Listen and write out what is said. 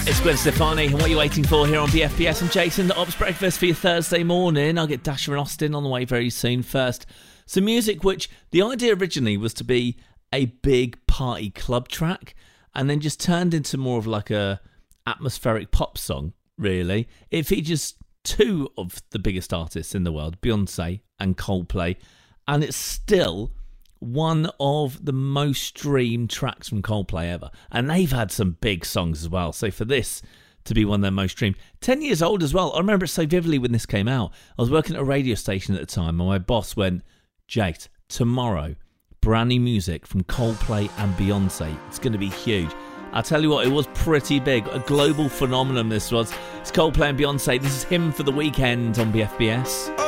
It's Gwen Stefani, and what are you waiting for here on BFBS? I'm Jason, the Ops Breakfast for your Thursday morning. I'll get Dasher and Austin on the way very soon. First, some music which the idea originally was to be a big party club track, and then just turned into more of like a atmospheric pop song, really. It features two of the biggest artists in the world, Beyonce and Coldplay, and it's still one of the most streamed tracks from Coldplay ever. And they've had some big songs as well. So for this to be one of their most streamed, 10 years old as well. I remember it so vividly when this came out. I was working at a radio station at the time, and my boss went, Jake, tomorrow, brand new music from Coldplay and Beyonce. It's going to be huge. I'll tell you what, it was pretty big. A global phenomenon this was. It's Coldplay and Beyonce. This is Him for the Weekend on BFBS.